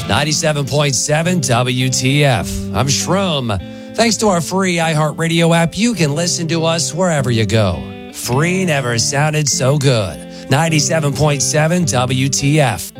97.7 WTF. I'm Shroom. Thanks to our free iHeartRadio app, you can listen to us wherever you go. Free never sounded so good. 97.7 WTF.